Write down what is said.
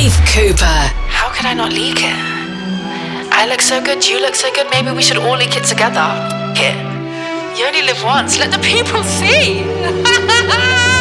Faith Cooper. How could I not leak it? I look so good, you look so good, maybe we should all leak it together. Here. You only live once, let the people see.